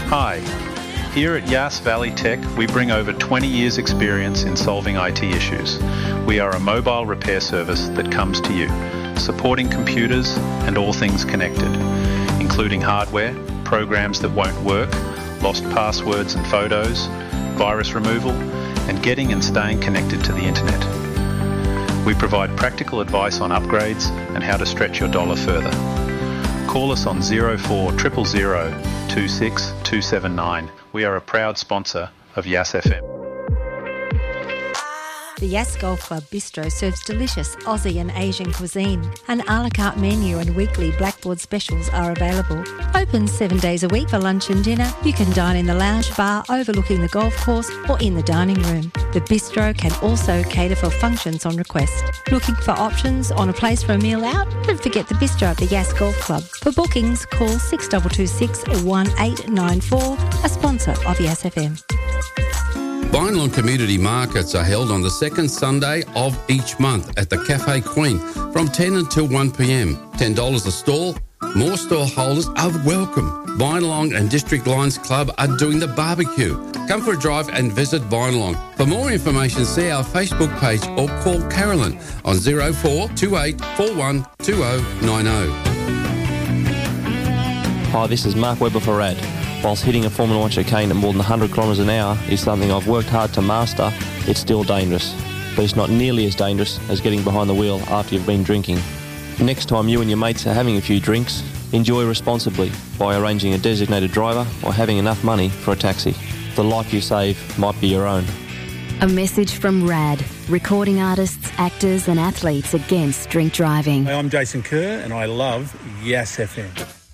Hi. Here at Yass Valley Tech, we bring over 20 years' experience in solving IT issues. We are a mobile repair service that comes to you, supporting computers and all things connected, including hardware, programs that won't work, lost passwords and photos, virus removal, and getting and staying connected to the internet. We provide practical advice on upgrades and how to stretch your dollar further. Call us on 0400 26279. We are a proud sponsor of Yass FM. The Yass Golf Club Bistro serves delicious Aussie and Asian cuisine. An a la carte menu and weekly blackboard specials are available. Open 7 days a week for lunch and dinner. You can dine in the lounge bar overlooking the golf course or in the dining room. The bistro can also cater for functions on request. Looking for options on a place for a meal out? Don't forget the bistro at the Yass Golf Club. For bookings, call 6226 1894, a sponsor of Yass FM. Bynelong Community Markets are held on the second Sunday of each month at the Cafe Queen from 10 until 1pm. $10 a stall. More stall holders are welcome. Bynelong and District Lions Club are doing the barbecue. Come for a drive and visit Bynelong. For more information, see our Facebook page or call Carolyn on 0428 41 2090. Hi, this is Mark Webber for RAD. Whilst hitting a Formula 1 chicane at more than 100 kilometres an hour is something I've worked hard to master, it's still dangerous. But it's not nearly as dangerous as getting behind the wheel after you've been drinking. Next time you and your mates are having a few drinks, enjoy responsibly by arranging a designated driver or having enough money for a taxi. The life you save might be your own. A message from RAD, recording artists, actors and athletes against drink driving. Hi, I'm Jason Kerr and I love Yass FM.